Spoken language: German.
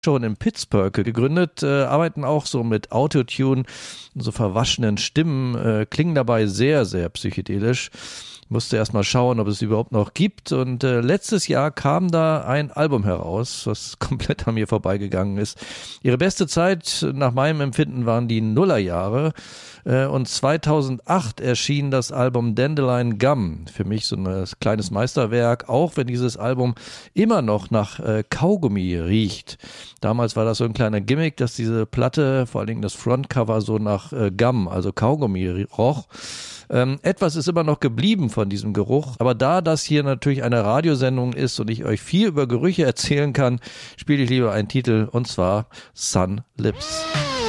schon in Pittsburgh gegründet, arbeiten auch so mit Autotune, so verwaschenen Stimmen, klingen dabei sehr, sehr psychedelisch. Musste erst mal schauen, ob es überhaupt noch gibt, und letztes Jahr kam da ein Album heraus, was komplett an mir vorbeigegangen ist. Ihre beste Zeit nach meinem Empfinden waren die Nullerjahre, und 2008 erschien das Album Dandelion Gum, für mich so ein kleines Meisterwerk, auch wenn dieses Album immer noch nach Kaugummi riecht. Damals war das so ein kleiner Gimmick, dass diese Platte, vor allen Dingen das Frontcover, so nach Gum, also Kaugummi roch. Etwas ist immer noch geblieben von diesem Geruch, aber da das hier natürlich eine Radiosendung ist und ich euch viel über Gerüche erzählen kann, spiele ich lieber einen Titel, und zwar Sun Lips.